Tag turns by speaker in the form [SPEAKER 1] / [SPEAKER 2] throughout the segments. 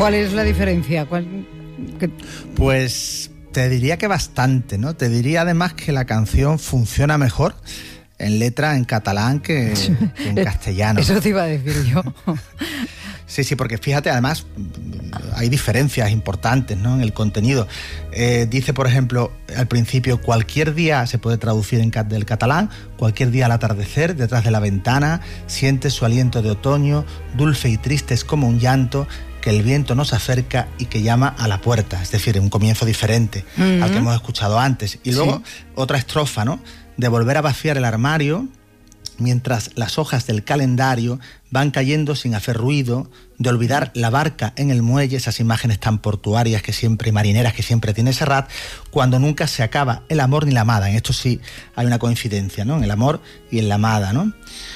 [SPEAKER 1] ¿Cuál es la diferencia?
[SPEAKER 2] Pues te diría que bastante, ¿no? Te diría además que la canción funciona mejor en letra en catalán que en castellano.
[SPEAKER 1] Eso te iba a decir yo.
[SPEAKER 2] Sí, porque fíjate, además hay diferencias importantes, ¿no?, en el contenido. Dice, por ejemplo, al principio, cualquier día se puede traducir del catalán, cualquier día al atardecer, detrás de la ventana, sientes su aliento de otoño, dulce y triste es como un llanto, que el viento nos acerca y que llama a la puerta. Es decir, un comienzo diferente al que hemos escuchado antes. Y luego otra estrofa, ¿no?, de volver a vaciar el armario mientras las hojas del calendario van cayendo sin hacer ruido, de olvidar la barca en el muelle, esas imágenes tan portuarias que siempre, marineras que siempre tiene Serrat, cuando nunca se acaba el amor ni la amada. En esto sí hay una coincidencia, ¿no?, en el amor y en la amada, ¿no?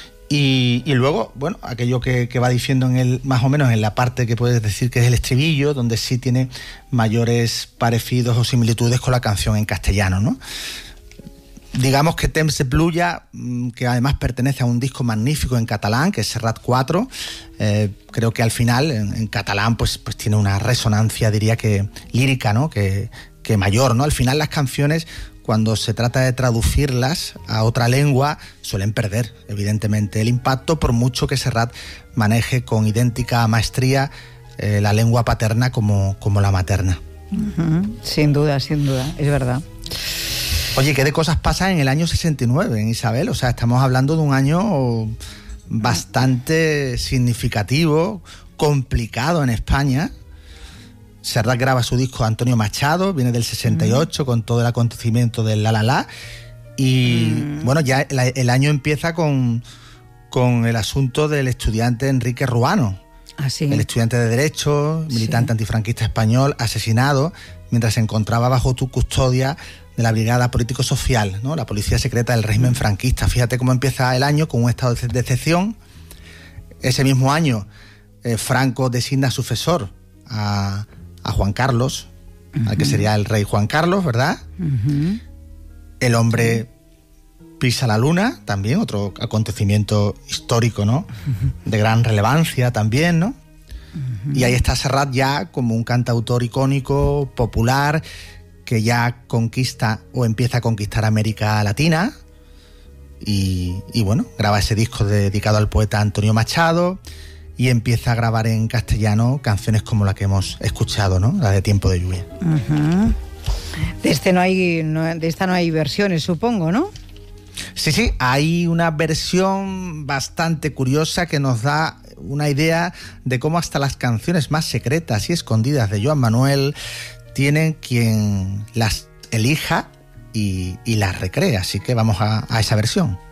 [SPEAKER 2] Y luego, bueno, aquello que va diciendo más o menos en la parte que puedes decir que es el estribillo, donde sí tiene mayores parecidos o similitudes con la canción en castellano, ¿no? Digamos que Temps de Pluja, que además pertenece a un disco magnífico en catalán, que es Serrat 4, creo que al final en catalán pues tiene una resonancia, diría que lírica, ¿no?, que mayor, ¿no? Al final las canciones, cuando se trata de traducirlas a otra lengua, suelen perder, evidentemente, el impacto, por mucho que Serrat maneje con idéntica maestría la lengua paterna como la materna.
[SPEAKER 1] Sin duda, es verdad.
[SPEAKER 2] Oye, ¿qué de cosas pasan en el año 69, Isabel? O sea, estamos hablando de un año bastante significativo, complicado en España. Serrat graba su disco Antonio Machado, viene del 68 con todo el acontecimiento del La La La. Y bueno, ya el año empieza con el asunto del estudiante Enrique Ruano.
[SPEAKER 1] ¿Ah, sí?
[SPEAKER 2] El estudiante de Derecho, militante antifranquista español, asesinado mientras se encontraba bajo tu custodia de la Brigada Político-Social, ¿no?, la policía secreta del régimen franquista. Fíjate cómo empieza el año, con un estado de excepción. Ese mismo año, Franco designa sucesor a Juan Carlos, al que sería el rey Juan Carlos, ¿verdad? El hombre pisa la luna, también otro acontecimiento histórico, ¿no?, de gran relevancia también, ¿no? Y ahí está Serrat ya como un cantautor icónico, popular, que ya conquista o empieza a conquistar América Latina y bueno, graba ese disco dedicado al poeta Antonio Machado y empieza a grabar en castellano canciones como la que hemos escuchado, ¿no?, la de Tiempo de Lluvia.
[SPEAKER 1] De esta no hay versiones, supongo, ¿no?
[SPEAKER 2] Sí, hay una versión bastante curiosa que nos da una idea de cómo hasta las canciones más secretas y escondidas de Joan Manuel tienen quien las elija y las recrea. Así que vamos a esa versión.